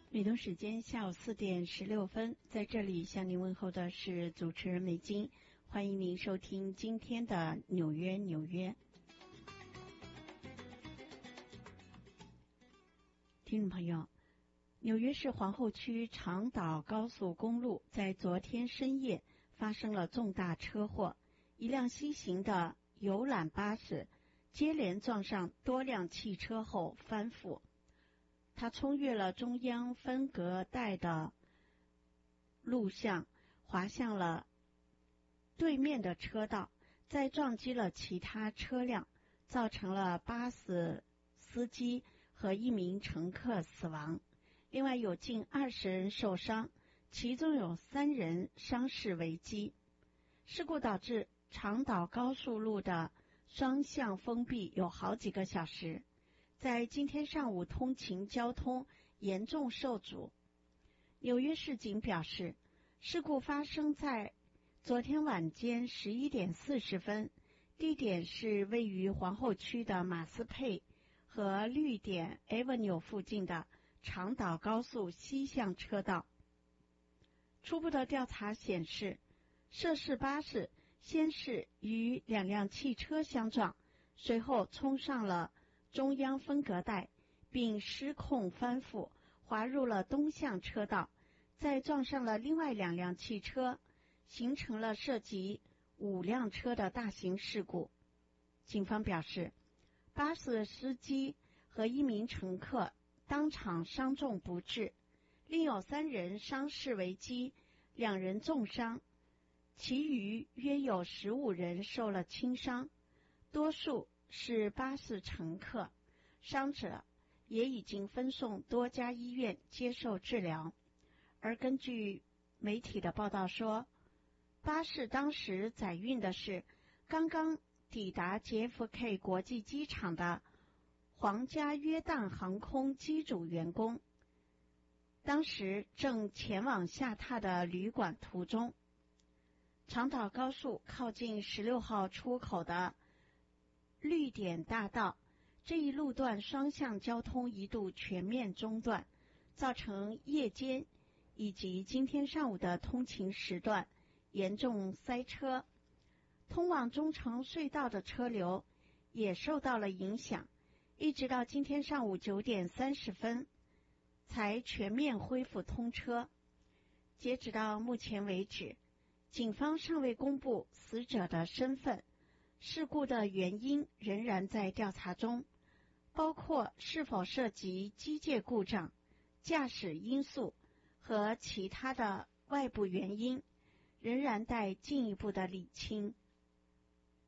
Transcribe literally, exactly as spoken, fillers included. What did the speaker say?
美东时间下午四点十六分，在这里向您问候的是主持人美金，欢迎您收听今天的纽约纽约。听众朋友，纽约市皇后区长岛高速公路在昨天深夜发生了重大车祸，一辆西行的游览巴士接连撞上多辆汽车后翻覆。他冲越了中央分隔带的路向，滑向了对面的车道，再撞击了其他车辆，造成了巴士司机和一名乘客死亡，另外有近二十人受伤，其中有三人伤势危机。事故导致长岛高速路的双向封闭有好几个小时，在今天上午通勤交通严重受阻。纽约市警表示，事故发生在昨天晚间十一点四十分，地点是位于皇后区的马斯佩和绿点 Avenue 附近的长岛高速西向车道。初步的调查显示，涉事巴士先是与两辆汽车相撞，随后冲上了中央分隔带，并失控翻覆，滑入了东向车道，再撞上了另外两辆汽车，形成了涉及五辆车的大型事故。警方表示，巴士司机和一名乘客当场伤重不治，另有三人伤势危机，两人重伤，其余约有十五人受了轻伤，多数是巴士乘客，伤者也已经分送多家医院接受治疗。而根据媒体的报道说，巴士当时载运的是刚刚抵达 J F K 国际机场的皇家约旦航空机组员工，当时正前往下榻的旅馆途中。长岛高速靠近十六号出口的绿点大道，这一路段双向交通一度全面中断，造成夜间以及今天上午的通勤时段严重塞车，通往中城隧道的车流也受到了影响，一直到今天上午九点三十分才全面恢复通车。截止到目前为止，警方尚未公布死者的身份，事故的原因仍然在调查中，包括是否涉及机械故障、驾驶因素和其他的外部原因，仍然待进一步的理清。